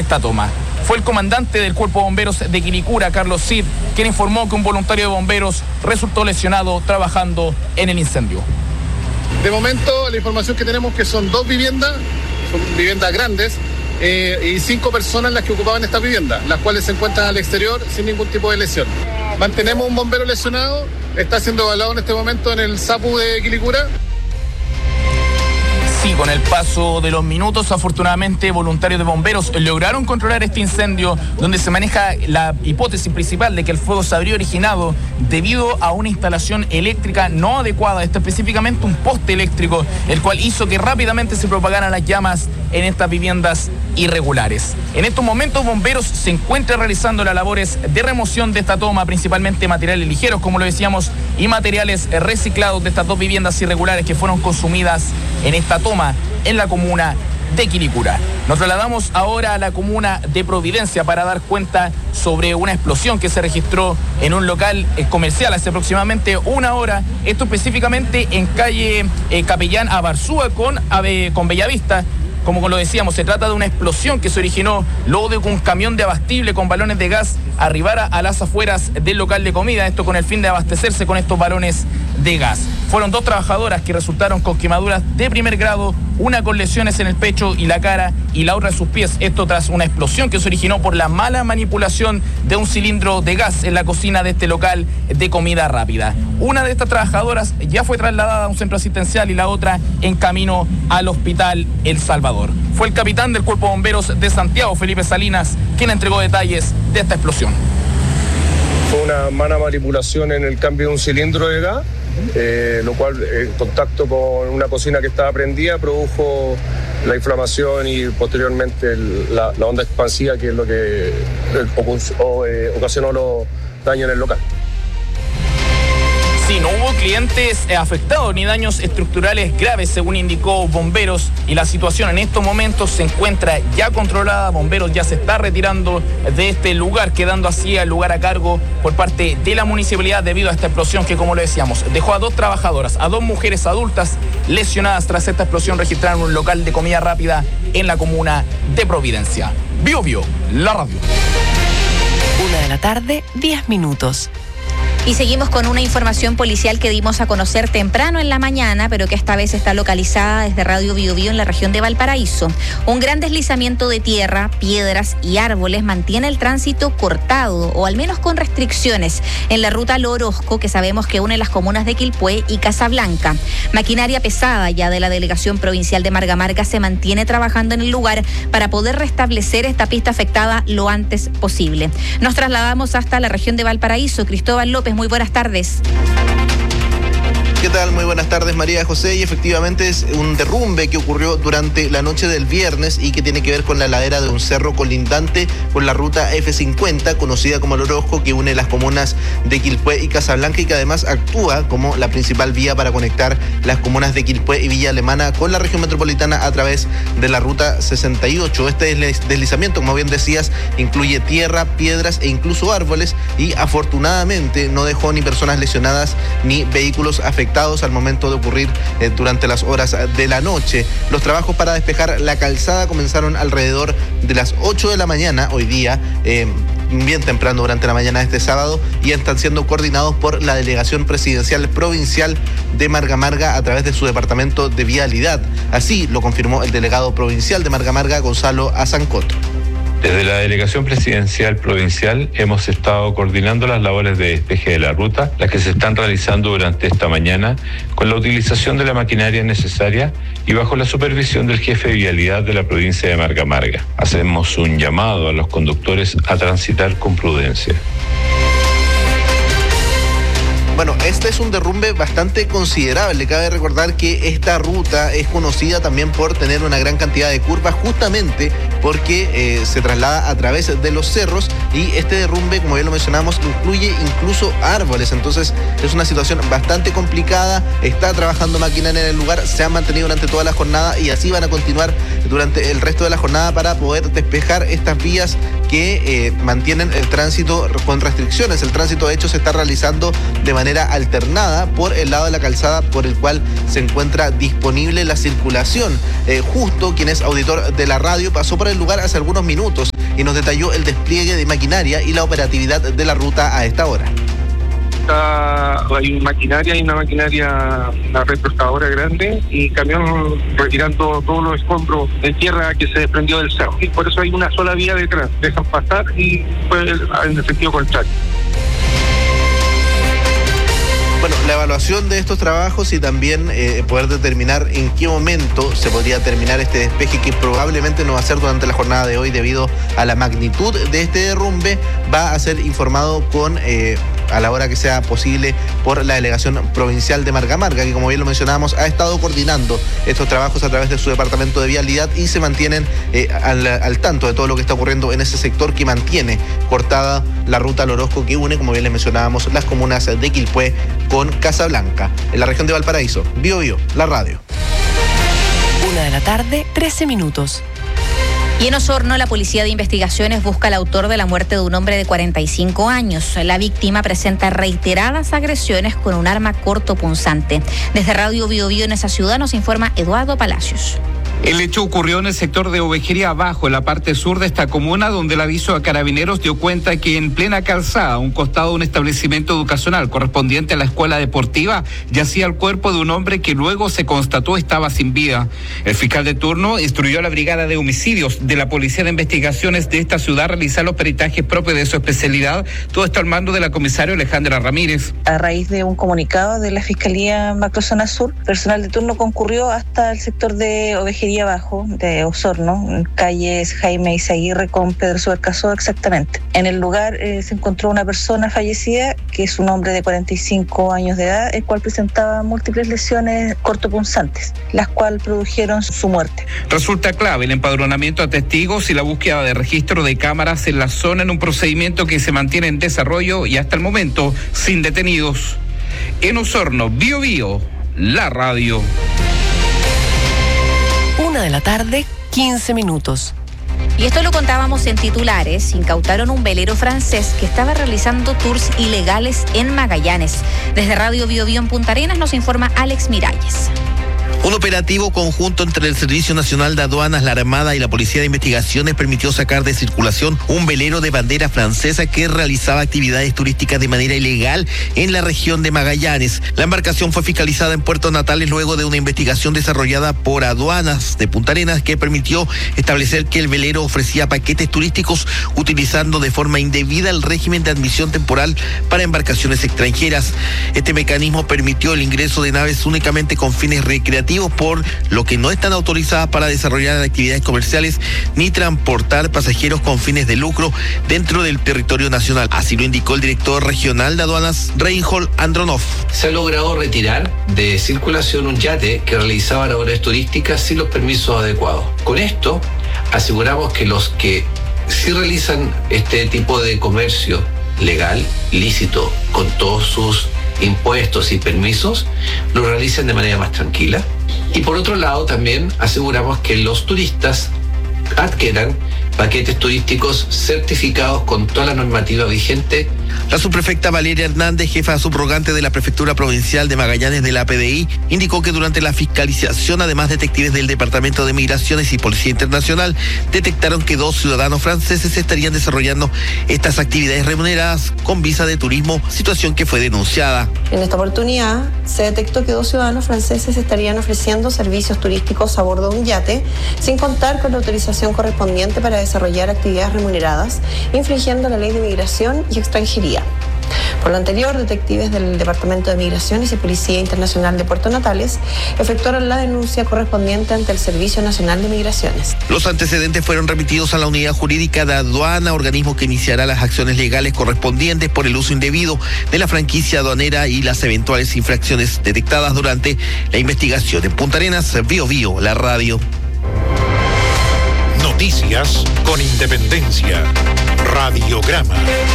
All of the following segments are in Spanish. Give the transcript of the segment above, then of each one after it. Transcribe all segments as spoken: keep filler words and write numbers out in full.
esta toma. Fue el comandante del Cuerpo de Bomberos de Quilicura, Carlos Cid, quien informó que un voluntario de bomberos resultó lesionado trabajando en el incendio. De momento, la información que tenemos es que son dos viviendas, son viviendas grandes, eh, y cinco personas las que ocupaban esta vivienda, las cuales se encuentran al exterior sin ningún tipo de lesión. Mantenemos un bombero lesionado, está siendo evaluado en este momento en el SAPU de Quilicura. Sí, con el paso de los minutos, afortunadamente, voluntarios de bomberos lograron controlar este incendio, donde se maneja la hipótesis principal de que el fuego se habría originado debido a una instalación eléctrica no adecuada, esto específicamente un poste eléctrico, el cual hizo que rápidamente se propagaran las llamas en estas viviendas irregulares. En estos momentos, bomberos se encuentran realizando las labores de remoción de esta toma, principalmente materiales ligeros, como lo decíamos, y materiales reciclados de estas dos viviendas irregulares que fueron consumidas en esta toma en la comuna de Quilicura. Nos trasladamos ahora a la comuna de Providencia para dar cuenta sobre una explosión que se registró en un local comercial hace aproximadamente una hora, esto específicamente en calle eh, Capellán Abarzúa con, eh, con Bellavista. Como lo decíamos, se trata de una explosión que se originó luego de que un camión de abastible con balones de gas arribara a las afueras del local de comida, esto con el fin de abastecerse con estos balones de gas. Fueron dos trabajadoras que resultaron con quemaduras de primer grado, una con lesiones en el pecho y la cara y la otra en sus pies, esto tras una explosión que se originó por la mala manipulación de un cilindro de gas en la cocina de este local de comida rápida. Una de estas trabajadoras ya fue trasladada a un centro asistencial y la otra en camino al hospital El Salvador. Fue el capitán del Cuerpo de Bomberos de Santiago, Felipe Salinas, quien entregó detalles de esta explosión. Fue una mala manipulación en el cambio de un cilindro de gas, eh, lo cual en contacto con una cocina que estaba prendida produjo la inflamación y posteriormente el, la, la onda expansiva, que es lo que eh, o, eh, ocasionó los daños en el local. Sí, no hubo clientes afectados ni daños estructurales graves, según indicó bomberos, y la situación en estos momentos se encuentra ya controlada. Bomberos ya se está retirando de este lugar, quedando así el lugar a cargo por parte de la municipalidad debido a esta explosión que, como lo decíamos, dejó a dos trabajadoras, a dos mujeres adultas lesionadas tras esta explosión registrada en un local de comida rápida en la comuna de Providencia. Bio Bio, la radio. Una de la tarde, diez minutos. Y seguimos con una información policial que dimos a conocer temprano en la mañana, pero que esta vez está localizada desde Radio Bio Bio en la región de Valparaíso. Un gran deslizamiento de tierra, piedras y árboles mantiene el tránsito cortado, o al menos con restricciones, en la ruta Lo Orozco, que sabemos que une las comunas de Quilpué y Casablanca. Maquinaria pesada ya de la Delegación Provincial de Marga Marga se mantiene trabajando en el lugar para poder restablecer esta pista afectada lo antes posible. Nos trasladamos hasta la región de Valparaíso. Cristóbal López, muy buenas tardes. ¿Qué tal? Muy buenas tardes, María José. Y efectivamente es un derrumbe que ocurrió durante la noche del viernes y que tiene que ver con la ladera de un cerro colindante con la ruta F cincuenta, conocida como El Orozco, que une las comunas de Quilpué y Casablanca y que además actúa como la principal vía para conectar las comunas de Quilpué y Villa Alemana con la región metropolitana a través de la ruta sesenta y ocho. Este deslizamiento, como bien decías, incluye tierra, piedras e incluso árboles y afortunadamente no dejó ni personas lesionadas ni vehículos afectados al momento de ocurrir eh, durante las horas de la noche. Los trabajos para despejar la calzada comenzaron alrededor de las ocho de la mañana hoy día, eh, bien temprano durante la mañana de este sábado, y están siendo coordinados por la Delegación Presidencial Provincial de Marga Marga a través de su departamento de vialidad. Así lo confirmó el delegado provincial de Marga Marga, Gonzalo Azancoto. Desde la Delegación Presidencial Provincial hemos estado coordinando las labores de despeje de la ruta, las que se están realizando durante esta mañana, con la utilización de la maquinaria necesaria y bajo la supervisión del jefe de vialidad de la provincia de Marga Marga. Hacemos un llamado a los conductores a transitar con prudencia. Bueno, este es un derrumbe bastante considerable. Cabe recordar que esta ruta es conocida también por tener una gran cantidad de curvas, justamente porque eh, se traslada a través de los cerros, y este derrumbe, como ya lo mencionamos, incluye incluso árboles. Entonces es una situación bastante complicada. Está trabajando maquinaria en el lugar, se han mantenido durante toda la jornada y así van a continuar durante el resto de la jornada para poder despejar estas vías que eh, mantienen el tránsito con restricciones. El tránsito, de hecho, se está realizando de manera alternada por el lado de la calzada por el cual se encuentra disponible la circulación. Eh, justo quien es auditor de la radio pasó por el lugar hace algunos minutos y nos detalló el despliegue de maquinaria y la operatividad de la ruta a esta hora. Hay maquinaria, hay una maquinaria, una retroexcavadora grande y camión retirando todos los escombros de tierra que se desprendió del cerro. Y por eso hay una sola vía detrás, dejan pasar y pues en el sentido contrario. Bueno, la evaluación de estos trabajos y también eh, poder determinar en qué momento se podría terminar este despeje, que probablemente no va a ser durante la jornada de hoy debido a la magnitud de este derrumbe, va a ser informado con eh, a la hora que sea posible por la Delegación Provincial de Marga Marga, que como bien lo mencionábamos, ha estado coordinando estos trabajos a través de su Departamento de Vialidad y se mantienen eh, al, al tanto de todo lo que está ocurriendo en ese sector que mantiene cortada la ruta al Orozco que une, como bien les mencionábamos, las comunas de Quilpué con Casablanca, en la región de Valparaíso. Bio Bio, la radio. Una de la tarde, trece minutos. Y en Osorno, la Policía de Investigaciones busca al autor de la muerte de un hombre de cuarenta y cinco años. La víctima presenta reiteradas agresiones con un arma cortopunzante. Desde Radio Bio Bio en esa ciudad nos informa Eduardo Palacios. El hecho ocurrió en el sector de Ovejería Abajo, en la parte sur de esta comuna, donde el aviso a carabineros dio cuenta que en plena calzada, a un costado de un establecimiento educacional correspondiente a la escuela deportiva, yacía el cuerpo de un hombre que luego se constató estaba sin vida. El fiscal de turno instruyó a la Brigada de Homicidios de la Policía de Investigaciones de esta ciudad a realizar los peritajes propios de su especialidad. Todo esto al mando de la comisaria Alejandra Ramírez. A raíz de un comunicado de la Fiscalía Macrozona Sur, personal de turno concurrió hasta el sector de Ovejería Abajo de Osorno, en calles Jaime Izaguirre con Pedro Subercaso exactamente. En el lugar eh, se encontró una persona fallecida que es un hombre de cuarenta y cinco años de edad, el cual presentaba múltiples lesiones cortopunzantes, las cuales produjeron su muerte. Resulta clave el empadronamiento a testigos y la búsqueda de registro de cámaras en la zona en un procedimiento que se mantiene en desarrollo y hasta el momento sin detenidos. En Osorno, Bio Bio, la radio. Una de la tarde, quince minutos. Y esto lo contábamos en titulares. Incautaron un velero francés que estaba realizando tours ilegales en Magallanes. Desde Radio Bio Bio en Punta Arenas nos informa Alex Miralles. Un operativo conjunto entre el Servicio Nacional de Aduanas, la Armada y la Policía de Investigaciones permitió sacar de circulación un velero de bandera francesa que realizaba actividades turísticas de manera ilegal en la región de Magallanes. La embarcación fue fiscalizada en Puerto Natales luego de una investigación desarrollada por Aduanas de Punta Arenas que permitió establecer que el velero ofrecía paquetes turísticos utilizando de forma indebida el régimen de admisión temporal para embarcaciones extranjeras. Este mecanismo permitió el ingreso de naves únicamente con fines recreativos, por lo que no están autorizadas para desarrollar actividades comerciales ni transportar pasajeros con fines de lucro dentro del territorio nacional. Así lo indicó el director regional de aduanas, Reinhold Andronov. Se ha logrado retirar de circulación un yate que realizaba labores turísticas sin los permisos adecuados. Con esto aseguramos que los que sí realizan este tipo de comercio legal, lícito, con todos sus impuestos y permisos, lo realicen de manera más tranquila. Y por otro lado también aseguramos que los turistas adquieran paquetes turísticos certificados con toda la normativa vigente. La subprefecta Valeria Hernández, jefa subrogante de la Prefectura Provincial de Magallanes de la P D I, indicó que durante la fiscalización, además detectives del Departamento de Migraciones y Policía Internacional detectaron que dos ciudadanos franceses estarían desarrollando estas actividades remuneradas con visa de turismo, situación que fue denunciada. En esta oportunidad se detectó que dos ciudadanos franceses estarían ofreciendo servicios turísticos a bordo de un yate sin contar con la autorización correspondiente para desarrollar actividades remuneradas, infringiendo la Ley de Migración y Extranjería. Por lo anterior, detectives del Departamento de Migraciones y Policía Internacional de Puerto Natales efectuaron la denuncia correspondiente ante el Servicio Nacional de Migraciones. Los antecedentes fueron remitidos a la Unidad Jurídica de Aduana, organismo que iniciará las acciones legales correspondientes por el uso indebido de la franquicia aduanera y las eventuales infracciones detectadas durante la investigación. En Punta Arenas, Bio Bio, la radio. Noticias con independencia. Radiograma.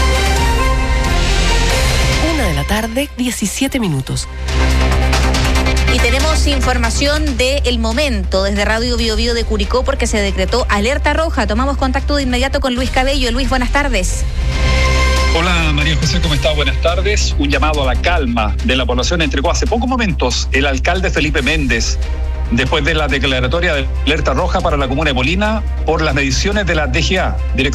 Una de la tarde, diecisiete minutos. Y tenemos información del momento desde Radio Bio Bio de Curicó porque se decretó alerta roja. Tomamos contacto de inmediato con Luis Cabello. Luis, buenas tardes. Hola María José, ¿cómo está? Buenas tardes. Un llamado a la calma de la población entregó hace pocos momentos el alcalde Felipe Méndez después de la declaratoria de alerta roja para la comuna de Molina por las mediciones de la D G A,